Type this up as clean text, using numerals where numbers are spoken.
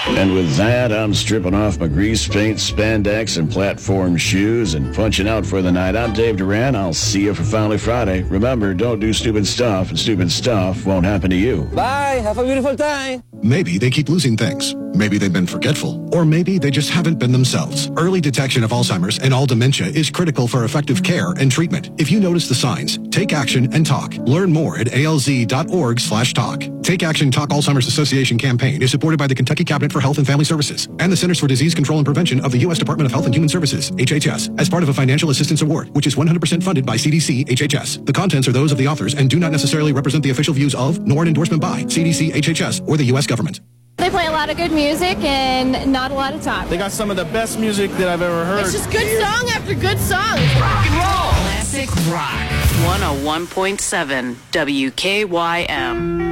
And with that, I'm stripping off my grease paint, spandex, and platform shoes and punching out for the night. I'm Dave Duran. I'll see you for Family Friday. Remember, don't do stupid stuff, and stupid stuff won't happen to you. Bye. Have a beautiful time. Maybe they keep losing things. Maybe they've been forgetful. Or maybe they just haven't been themselves. Early detection of Alzheimer's and all dementia is critical for effective care and treatment. If you notice the signs, take action and talk. Learn more at alz.org/talk. Take Action Talk Alzheimer's Association campaign is supported by the Kentucky Cabinet for Health and Family Services and the Centers for Disease Control and Prevention of the U.S. Department of Health and Human Services, HHS, as part of a financial assistance award, which is 100% funded by CDC HHS. The contents are those of the authors and do not necessarily represent the official views of, nor an endorsement by, CDC HHS or the U.S. government. They play a lot of good music and not a lot of talk. They got some of the best music that I've ever heard. It's just good song after good song. Rock and roll. Classic rock. 101.7 WKYM.